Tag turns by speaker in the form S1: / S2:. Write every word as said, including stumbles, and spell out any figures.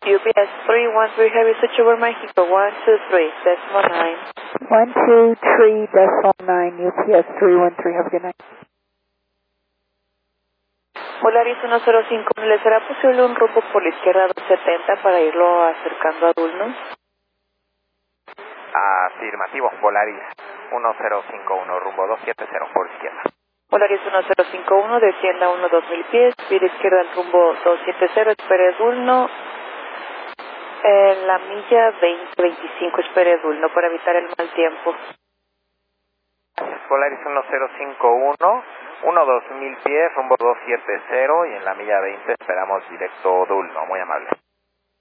S1: U P S three one three Heavy Switch over Mexico one two three decimal nine.
S2: one two three decimal nine, U P S three one three, have a good night.
S1: Volaris uno cero cinco, ¿le será posible un rumbo por la izquierda doscientos setenta para irlo acercando a Dulno?
S3: Afirmativo, Volaris uno cero cinco uno, rumbo doscientos setenta por izquierda.
S1: Volaris uno cero cinco uno, descienda uno dos mil pies, vía izquierda al rumbo doscientos setenta, espere Dulno. En la milla veinte veinticinco, espere Dulno para evitar el mal tiempo.
S3: Volaris uno cero cinco uno, uno dos mil pies, rumbo doscientos setenta y en la milla veinte esperamos directo Dulno, muy amable.